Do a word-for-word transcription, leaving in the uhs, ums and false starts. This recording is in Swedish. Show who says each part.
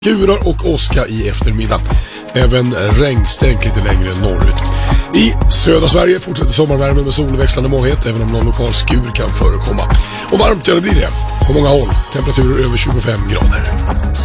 Speaker 1: Skurar och åska i eftermiddag. Även regnstänk lite längre norrut. I södra Sverige fortsätter sommarvärmen med solväxlande månhet, även om någon lokal skur kan förekomma. Och varmt, ja, det blir det. På många håll temperaturer över tjugofem grader.